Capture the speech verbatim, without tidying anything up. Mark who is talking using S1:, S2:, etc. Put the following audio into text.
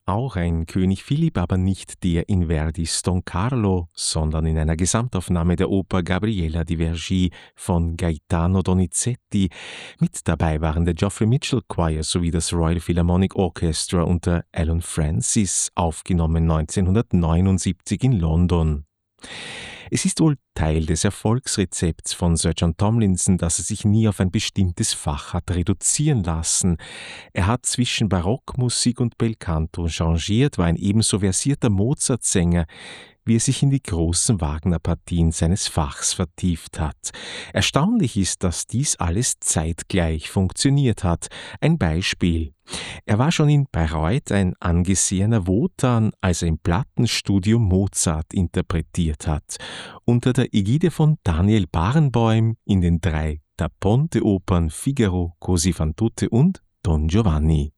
S1: auch ein König Philipp, aber nicht der in Verdis Don Carlo, sondern in einer Gesamtaufnahme der Oper Gabriella di Vergi von Gaetano Donizetti. Mit dabei waren der Geoffrey Mitchell Choir sowie das Royal Philharmonic Orchestra unter Alan Francis, aufgenommen neunzehnhundertneunundsiebzig in London. Es ist wohl Teil des Erfolgsrezepts von Sir John Tomlinson, dass er sich nie auf ein bestimmtes Fach hat reduzieren lassen. Er hat zwischen Barockmusik und Belcanto changiert, war ein ebenso versierter Mozart-Sänger, wie er sich in die großen Wagner-Partien seines Fachs vertieft hat. Erstaunlich ist, dass dies alles zeitgleich funktioniert hat. Ein Beispiel: Er war schon in Bayreuth ein angesehener Wotan, als er im Plattenstudio Mozart interpretiert hat. Unter der Ägide von Daniel Barenboim in den drei Da Ponte-Opern Figaro, Così fan tutte und Don Giovanni.